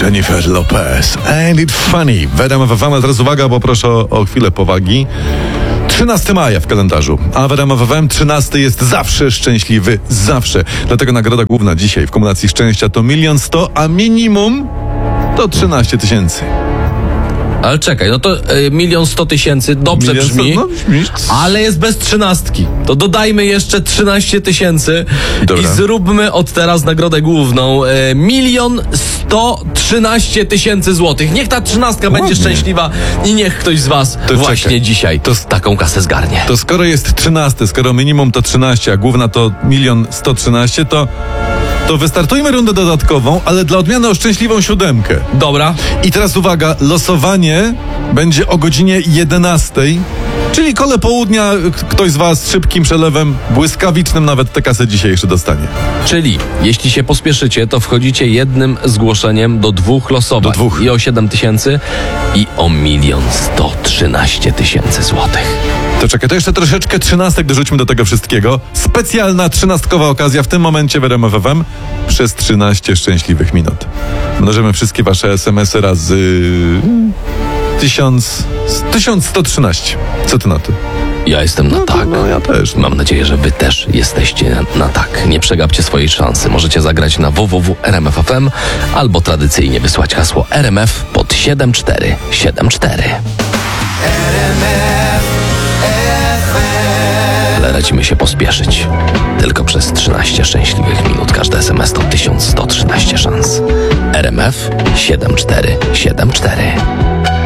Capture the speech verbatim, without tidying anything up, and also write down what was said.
Jennifer Lopez. Ain't it funny? W R M F F M, a teraz uwaga, bo proszę o, o chwilę powagi. trzynastego maja w kalendarzu, a w R M F F M trzynasty jest zawsze szczęśliwy, zawsze. Dlatego nagroda główna dzisiaj w kumulacji szczęścia to milion sto, a minimum to trzynaście tysięcy. Ale czekaj, no to y, milion sto tysięcy dobrze Milion brzmi, sto, no, brzmi, ale jest bez trzynastki. To dodajmy jeszcze trzynaście tysięcy i zróbmy od teraz nagrodę główną. Y, milion sto trzynaście tysięcy złotych. Niech ta trzynastka będzie szczęśliwa i niech ktoś z was To właśnie czekaj. dzisiaj To- taką kasę zgarnie. To skoro jest trzynaste, skoro minimum to trzynaście, a główna to milion sto trzynaście, to, to wystartujmy rundę dodatkową, ale dla odmiany o szczęśliwą siódemkę. Dobra. I teraz uwaga, losowanie będzie o godzinie jedenastej, czyli kole południa. K- Ktoś z was szybkim przelewem, błyskawicznym nawet tę kasę dzisiaj jeszcze dostanie. Czyli jeśli się pospieszycie, to wchodzicie jednym zgłoszeniem do dwóch losowań. Do dwóch. I o siedem tysięcy i o milion sto trzynaście tysięcy złotych. To czekaj, to jeszcze troszeczkę trzynastek dorzućmy do tego wszystkiego. Specjalna trzynastkowa okazja w tym momencie w R M F F M przez trzynaście szczęśliwych minut. Mnożymy wszystkie wasze es em esy razy tysiąc, tysiąc sto trzynaście. Co ty na to? Ja jestem na tak. No ja też. Mam nadzieję, że wy też jesteście na, na tak. Nie przegapcie swojej szansy. Możecie zagrać na w w w kropka r m f kropka f m albo tradycyjnie wysłać hasło R M F pod siedem cztery siedem cztery. Ale radzimy się pospieszyć. Tylko przez trzynaście szczęśliwych minut każdy es em es to tysiąc sto trzynaście szans. R M F siedem cztery siedem cztery.